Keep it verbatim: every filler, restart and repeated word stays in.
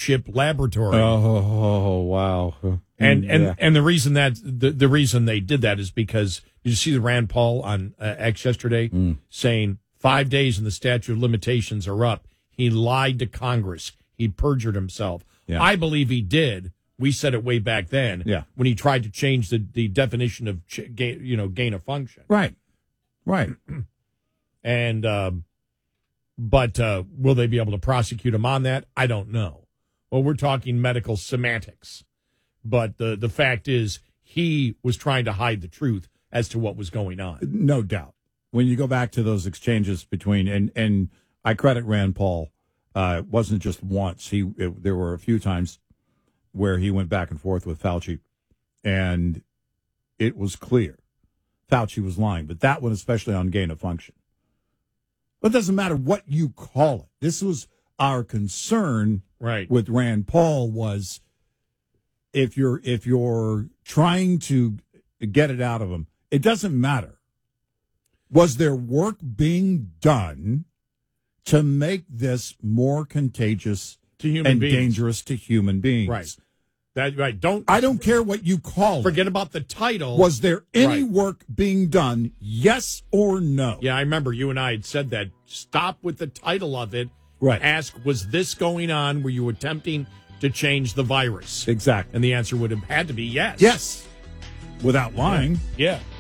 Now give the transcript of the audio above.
flagship laboratory. Oh, wow. And and Yeah. and the reason that the, the reason they did that is because did you see the Rand Paul on uh, X yesterday Mm. saying five days and the statute of limitations are up. He lied to Congress. He perjured himself. Yeah. I believe he did. We said it way back then. Yeah. When he tried to change the, the definition of ch- gain, you know gain of function. Right. Right. And um, but uh, will they be able to prosecute him on that? I don't know. Well, we're talking medical semantics. But the, the fact is, he was trying to hide the truth as to what was going on. No doubt. When you go back to those exchanges between, and, and I credit Rand Paul, uh, it wasn't just once. He it, There were a few times where he went back and forth with Fauci, and it was clear Fauci was lying. But that one, especially on gain of function. But it doesn't matter what you call it. This was our concern Right. with Rand Paul was, if you're if you're trying to get it out of him, it doesn't matter. Was there work being done to make this more contagious To human and beings. dangerous to human beings? Right. That right. Don't I don't care what you call forget it. about the title. Was there any Right. work being done? Yes or no? Yeah, I remember you and I had said that. Stop with the title of it. Right. Ask, was this going on? Were you attempting to change the virus? Exactly. And the answer would have had to be yes. Yes. Without lying. Yeah.